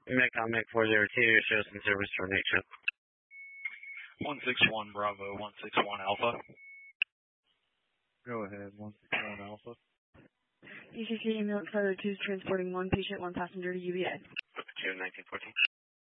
Mecom Mech 402 shows in service for night shift. 161 Bravo, 161 Alpha. Go ahead, 161 Alpha. ECC ambulance 502 is transporting one patient, one passenger to UVA. 2 1914.